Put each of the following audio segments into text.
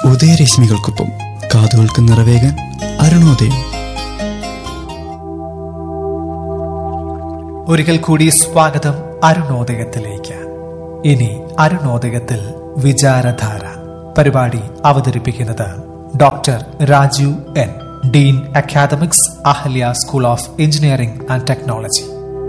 ഉദയരശ്മികൾക്കൊപ്പം കാതുകൾക്ക് നിറവേകാൻ അരുണോദയം. ഒരിക്കൽ കൂടി സ്വാഗതം അരുണോദയത്തിലേക്ക്. ഇനി അരുണോദയത്തിൽ വിചാരധാര പരിപാടി അവതരിപ്പിക്കുന്നത് doctor Rajeev N, Dean academics, Ahalya school of engineering and technology.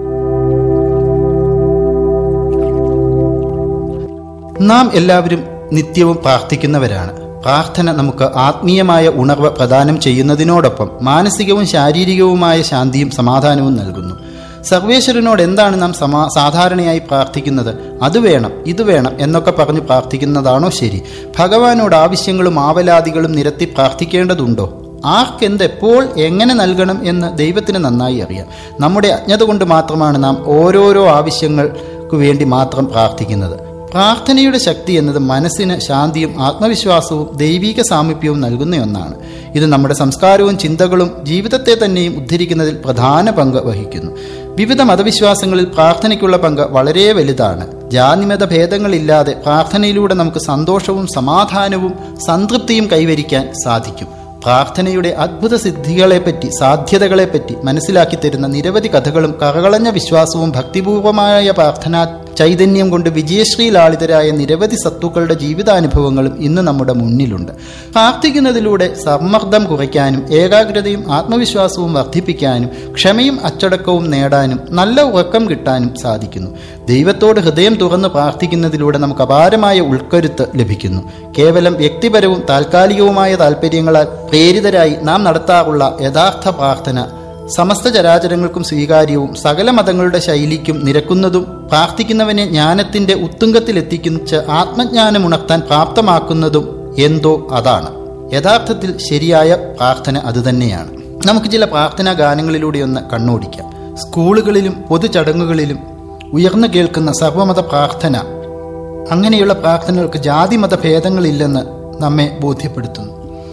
നാം എല്ലാവരും നിത്യവും പ്രാർത്ഥിക്കുന്നവരാണ്. പ്രാർത്ഥന നമുക്ക് ആത്മീയമായ ഉണർവ് പ്രദാനം ചെയ്യുന്നതിനോടൊപ്പം മാനസികവും ശാരീരികവുമായ ശാന്തിയും സമാധാനവും നൽകുന്നു. സർവേശ്വരനോട് എന്താണ് നാം സാധാരണയായി പ്രാർത്ഥിക്കുന്നത്? അത് വേണം, ഇത് വേണം എന്നൊക്കെ പറഞ്ഞ് പ്രാർത്ഥിക്കുന്നതാണോ ശരി? ഭഗവാനോട് ആവശ്യങ്ങളും ആവലാതികളും നിരത്തി പ്രാർത്ഥിക്കേണ്ടതുണ്ടോ? ആർക്കെന്ത് എപ്പോൾ എങ്ങനെ നൽകണം എന്ന് ദൈവത്തിന് നന്നായി അറിയാം. നമ്മുടെ അജ്ഞത കൊണ്ട് മാത്രമാണ് നാം ഓരോരോ ആവശ്യങ്ങൾക്ക് വേണ്ടി മാത്രം പ്രാർത്ഥിക്കുന്നത്. പ്രാർത്ഥനയുടെ ശക്തി എന്നത് മനസ്സിന് ശാന്തിയും ആത്മവിശ്വാസവും ദൈവിക സാമീപ്യവും നൽകുന്ന ഒന്നാണ്. ഇത് നമ്മുടെ സംസ്കാരവും ചിന്തകളും ജീവിതത്തെ തന്നെയും ഉദ്ധരിക്കുന്നതിൽ പ്രധാന പങ്ക് വഹിക്കുന്നു. വിവിധ മതവിശ്വാസങ്ങളിൽ പ്രാർത്ഥനയ്ക്കുള്ള പങ്ക് വളരെ വലുതാണ്. ജാതിമത ഭേദങ്ങളില്ലാതെ പ്രാർത്ഥനയിലൂടെ നമുക്ക് സന്തോഷവും സമാധാനവും സംതൃപ്തിയും കൈവരിക്കാൻ സാധിക്കും. പ്രാർത്ഥനയുടെ അത്ഭുത സിദ്ധികളെപ്പറ്റി, സാധ്യതകളെപ്പറ്റി മനസ്സിലാക്കി തരുന്ന നിരവധി കഥകളും കറകളഞ്ഞ വിശ്വാസവും ഭക്തിപൂർവമായ പ്രാർത്ഥനാ ചൈതന്യം കൊണ്ട് വിജയശ്രീ ലാളിതരായ നിരവധി സത്തുക്കളുടെ ജീവിതാനുഭവങ്ങളും ഇന്ന് നമ്മുടെ മുന്നിലുണ്ട്. പ്രാർത്ഥിക്കുന്നതിലൂടെ സമ്മർദ്ദം കുറയ്ക്കാനും ഏകാഗ്രതയും ആത്മവിശ്വാസവും വർദ്ധിപ്പിക്കാനും ക്ഷമയും അച്ചടക്കവും നേടാനും നല്ല ഉറക്കം കിട്ടാനും സാധിക്കുന്നു. ദൈവത്തോട് ഹൃദയം തുറന്ന് പ്രാർത്ഥിക്കുന്നതിലൂടെ നമുക്ക് അപാരമായ ഉൾക്കരുത്ത് ലഭിക്കുന്നു. കേവലം വ്യക്തിപരവും താൽക്കാലികവുമായ താൽപ്പര്യങ്ങളാൽ പ്രേരിതരായി നാം നടത്താറുള്ള യഥാർത്ഥ പ്രാർത്ഥന സമസ്ത ചരാചരങ്ങൾക്കും സ്വീകാര്യവും സകല മതങ്ങളുടെ ശൈലിക്കും നിരക്കുന്നതും പ്രാർത്ഥിക്കുന്നവനെ ജ്ഞാനത്തിന്റെ ഉത്തുംഗത്തിലെത്തിക്കുന്ന ആത്മജ്ഞാനമുണർത്താൻ പ്രാപ്തമാക്കുന്നതും എന്തോ അതാണ്. യഥാർത്ഥത്തിൽ ശരിയായ പ്രാർത്ഥന അതുതന്നെയാണ്. നമുക്ക് ചില പ്രാർത്ഥനാ ഗാനങ്ങളിലൂടെ ഒന്ന് കണ്ണോടിക്കാം. സ്കൂളുകളിലും പൊതുചടങ്ങുകളിലും ഉയർന്നു കേൾക്കുന്ന സർവമത പ്രാർത്ഥന, അങ്ങനെയുള്ള പ്രാർത്ഥനകൾക്ക് ജാതിമത ഭേദങ്ങളില്ലെന്ന് നമ്മെ ബോധ്യപ്പെടുത്തുന്നു.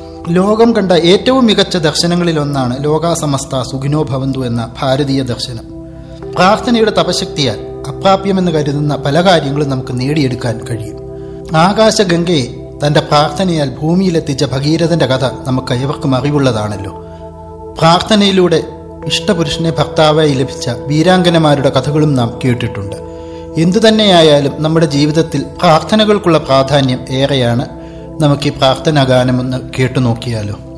ലോകം കണ്ട ഏറ്റവും മികച്ച ദർശനങ്ങളിലൊന്നാണ് ലോകാസമസ്ത സുഖിനോ ഭവന്തു എന്ന ഭാരതീയ ദർശനം. പ്രാർത്ഥനയുടെ തപശക്തിയാൽ അപ്രാപ്യമെന്ന് കരുതുന്ന പല കാര്യങ്ങളും നമുക്ക് നേടിയെടുക്കാൻ കഴിയും. ആകാശഗംഗയെ തന്റെ പ്രാർത്ഥനയാൽ ഭൂമിയിലെത്തിച്ച ഭഗീരഥന്റെ കഥ നമുക്ക് ഏവർക്കും അറിവുള്ളതാണല്ലോ. പ്രാർത്ഥനയിലൂടെ ഇഷ്ടപുരുഷനെ ഭർത്താവായി ലഭിച്ച വീരാംഗനമാരുടെ കഥകളും നാം കേട്ടിട്ടുണ്ട്. എന്തുതന്നെയായാലും നമ്മുടെ ജീവിതത്തിൽ പ്രാർത്ഥനകൾക്കുള്ള പ്രാധാന്യം ഏറെയാണ്. നമുക്ക് ഈ പ്രാർത്ഥനാ ഗാനമൊന്ന് കേട്ടു നോക്കിയാലോ.